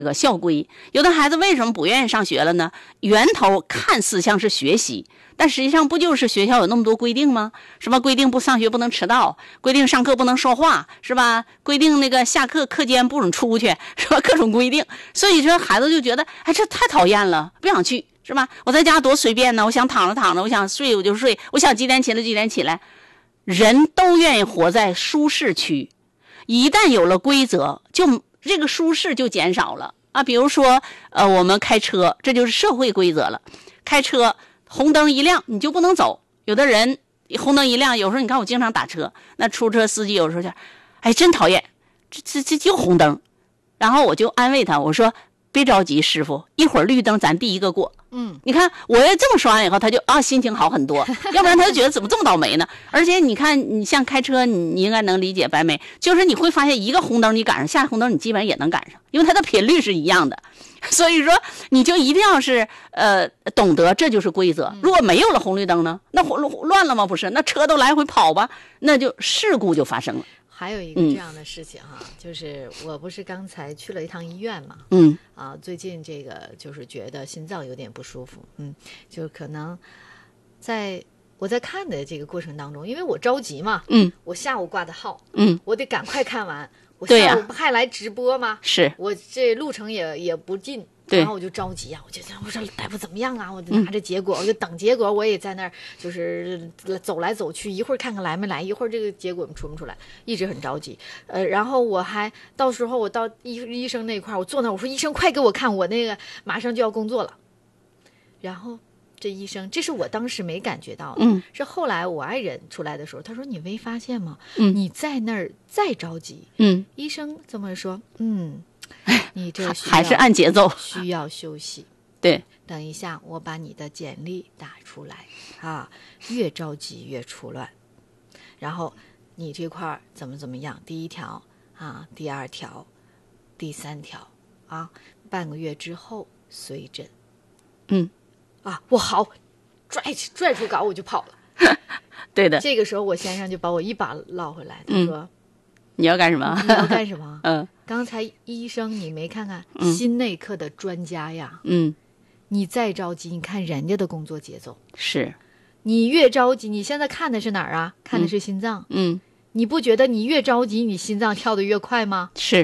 这个校规。有的孩子为什么不愿意上学了呢？源头看似像是学习，但实际上不就是学校有那么多规定吗？什么规定不上学不能迟到，规定上课不能说话，是吧？规定那个下课课间不准出去，是吧？各种规定。所以说孩子就觉得，哎，这太讨厌了，不想去，是吧？我在家多随便呢，我想躺着躺着，我想睡我就睡，我想几点起来几点起来。人都愿意活在舒适区，一旦有了规则，就这个舒适就减少了啊。比如说我们开车，这就是社会规则了。开车红灯一亮你就不能走，有的人红灯一亮，有时候你看我经常打车，那出租车司机有时候就哎真讨厌，这就红灯。然后我就安慰他，我说别着急师傅，一会儿绿灯咱第一个过。你看我要这么说完以后，他就心情好很多，要不然他就觉得怎么这么倒霉呢？而且你看，你像开车，你应该能理解白梅，就是你会发现一个红灯你赶上，下红灯你基本上也能赶上，因为它的频率是一样的。所以说，你就一定要是懂得这就是规则。如果没有了红绿灯呢，那乱了吗？不是，那车都来回跑吧，那就事故就发生了。 还有一个这样的事情哈，就是我不是刚才去了一趟医院嘛，最近这个就是觉得心脏有点不舒服，就可能我在看的这个过程当中，因为我着急嘛，我下午挂的号，我得赶快看完，我下午不还来直播吗？ 是我这路程也不近。然后我就着急啊，我说大夫怎么样啊？我就拿着结果，我就等结果，我也在那儿就是走来走去，一会儿看看来没来，一会儿这个结果出没出来，一直很着急。然后我还到时候我到医生那块儿，我坐那儿，我说医生快给我看，我那个马上就要工作了。然后这医生，这是我当时没感觉到的，是后来我爱人出来的时候，他说你没发现吗？你在那儿再着急，医生这么说，你这还是按节奏， 需要休息。 对， 等一下我把你的简历打出来啊，越着急越出乱。然后你这块怎么样？第一条啊，第二条，第三条啊，半个月之后随诊。我好，拽出稿我就跑了。 对的。 这个时候我先生就把我一把捞回来，他说。 你要干什么？ 你要干什么？刚才医生你没看看，心内科的专家呀。你再着急，你看人家的工作节奏。 是。 你越着急，你现在看的是哪儿啊？看的是心脏。你不觉得你越着急，你心脏跳得越快吗？ 是。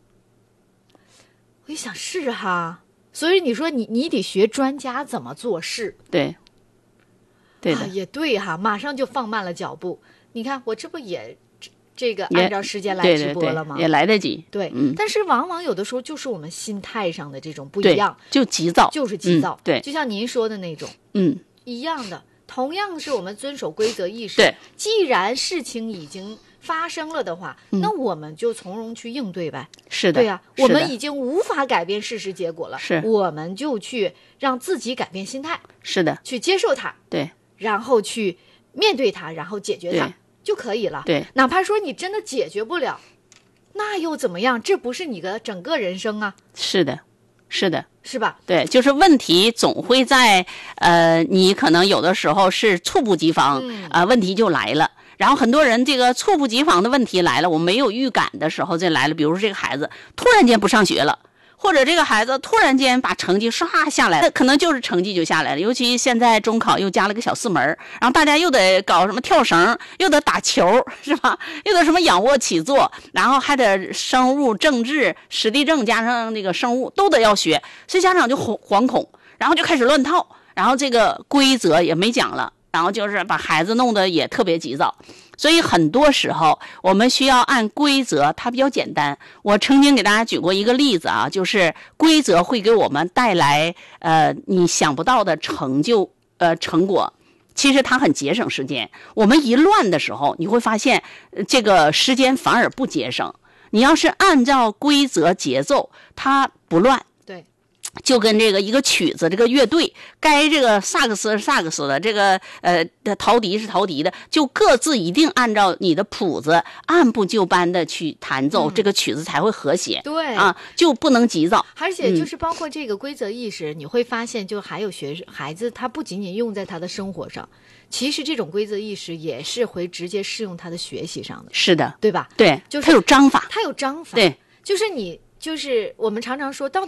我一想是哈，所以你说你得学专家怎么做事。 对。对的。 也对哈，马上就放慢了脚步。你看我这不也。这个按照时间来直播了吗？ 也来得及。 对，但是往往有的时候就是我们心态上的这种不一样， 就急躁， 就是急躁。 对， 就像您说的那种，一样的，同样是我们遵守规则意识。 对， 既然事情已经发生了的话，那我们就从容去应对呗。 是的， 对呀，我们已经无法改变事实结果了，我们就去让自己改变心态。 是的， 去接受它， 对， 然后去面对它，然后解决它。就可以了。 对， 哪怕说你真的解决不了，那又怎么样？这不是你的整个人生啊。 是的，是的， 是吧？ 对，就是问题总会在你可能有的时候是猝不及防，问题就来了。然后很多人这个猝不及防的问题来了，我没有预感的时候就来了。比如说这个孩子突然间不上学了。或者这个孩子突然间把成绩唰下来了，可能就是成绩就下来了。尤其现在中考又加了个小4门，然后大家又得搞什么跳绳，又得打球，是吧？又得什么仰卧起坐，然后还得生物、政治、史地政加上那个生物都得要学，所以家长就惶恐，然后就开始乱套，然后这个规则也没讲了，然后就是把孩子弄得也特别急躁。所以很多时候我们需要按规则，它比较简单。我曾经给大家举过一个例子啊，就是规则会给我们带来你想不到的成果。其实它很节省时间。我们一乱的时候，你会发现这个时间反而不节省。你要是按照规则节奏，它不乱。就跟这个一个曲子，这个乐队该这个萨克斯是萨克斯的，这个陶笛是陶笛的，就各自一定按照你的谱子按部就班的去弹奏，这个曲子才会和谐。 对啊，就不能急躁。 而且就是包括这个规则意识，你会发现，就还有孩子，他不仅仅用在他的生活上，其实这种规则意识也是会直接适用他的学习上的。 是的， 对吧？ 对， 就是他有章法， 他有章法。 对， 就是你就是我们常常说，到